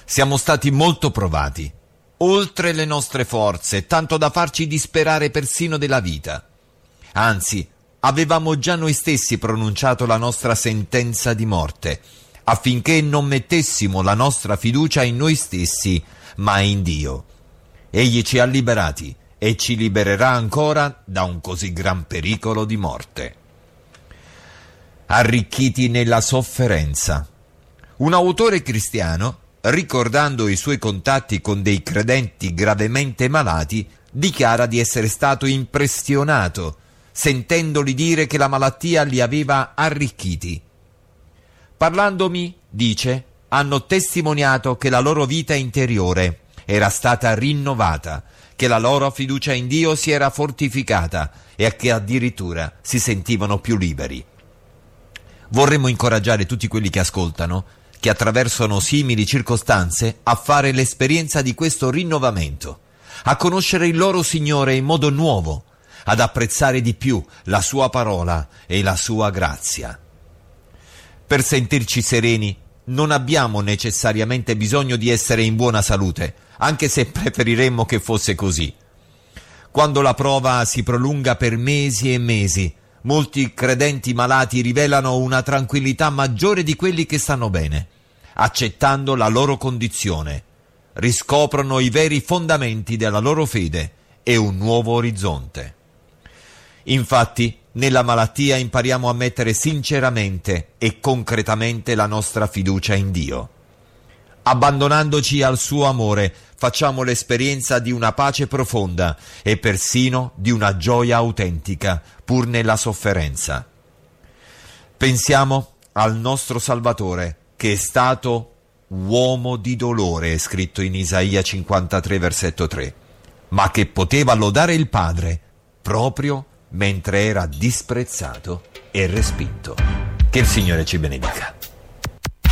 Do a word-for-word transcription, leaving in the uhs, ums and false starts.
Siamo stati molto provati, oltre le nostre forze, tanto da farci disperare persino della vita. Anzi, avevamo già noi stessi pronunciato la nostra sentenza di morte, affinché non mettessimo la nostra fiducia in noi stessi, ma in Dio. Egli ci ha liberati e ci libererà ancora da un così gran pericolo di morte. Arricchiti nella sofferenza. Un autore cristiano, ricordando i suoi contatti con dei credenti gravemente malati, dichiara di essere stato impressionato, sentendoli dire che la malattia li aveva arricchiti. Parlandomi, dice, hanno testimoniato che la loro vita interiore era stata rinnovata, che la loro fiducia in Dio si era fortificata e che addirittura si sentivano più liberi. Vorremmo incoraggiare tutti quelli che ascoltano, che attraversano simili circostanze, a fare l'esperienza di questo rinnovamento, a conoscere il loro Signore in modo nuovo, ad apprezzare di più la sua parola e la sua grazia. Per sentirci sereni non abbiamo necessariamente bisogno di essere in buona salute, anche se preferiremmo che fosse così. Quando la prova si prolunga per mesi e mesi, molti credenti malati rivelano una tranquillità maggiore di quelli che stanno bene, accettando la loro condizione, riscoprono i veri fondamenti della loro fede e un nuovo orizzonte. Infatti, nella malattia impariamo a mettere sinceramente e concretamente la nostra fiducia in Dio. Abbandonandoci al suo amore, facciamo l'esperienza di una pace profonda e persino di una gioia autentica, pur nella sofferenza. Pensiamo al nostro Salvatore, che è stato uomo di dolore, è scritto in Isaia cinquantatré, versetto tre, ma che poteva lodare il Padre proprio mentre era disprezzato e respinto. Che il Signore ci benedica.